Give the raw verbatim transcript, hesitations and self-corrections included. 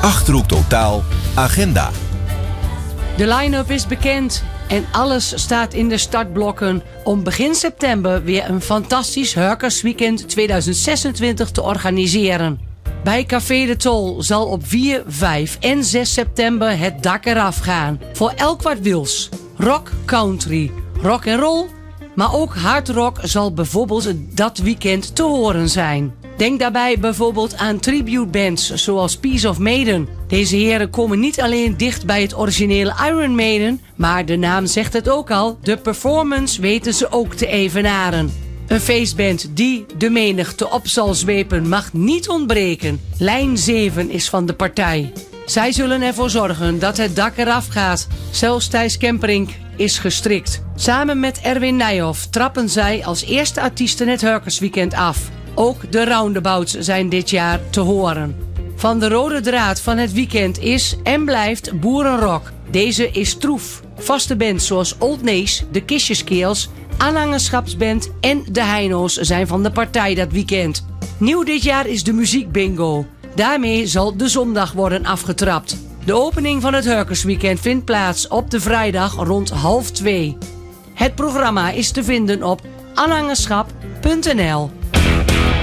Achterhoek Totaal Agenda. De line-up is bekend en alles staat in de startblokken om begin september weer een fantastisch Hurkersweekend tweeduizend zesentwintig te organiseren. Bij Café de Tol zal op vier, vijf en zes september het dak eraf gaan. Voor elk wat wils. Rock, country, rock en roll, maar ook hard rock zal bijvoorbeeld dat weekend te horen zijn. Denk daarbij bijvoorbeeld aan tributebands zoals Piece of Maiden. Deze heren komen niet alleen dicht bij het originele Iron Maiden, maar de naam zegt het ook al, de performance weten ze ook te evenaren. Een feestband die de menigte op zal zwepen mag niet ontbreken. Lijn zeven is van de partij. Zij zullen ervoor zorgen dat het dak eraf gaat. Zelfs Thijs Kemperink is gestrikt. Samen met Erwin Nijhoff trappen zij als eerste artiesten het Hurkersweekend af. Ook de roundabouts zijn dit jaar te horen. Van de rode draad van het weekend is en blijft boerenrock. Deze is troef. Vaste bands zoals Old Nace, de Kistjeskeels, Aanhangerschapsband en de Heino's zijn van de partij dat weekend. Nieuw dit jaar is de muziekbingo. Daarmee zal de zondag worden afgetrapt. De opening van het Hurkersweekend vindt plaats op de vrijdag rond half twee. Het programma is te vinden op aanhangerschap punt n l.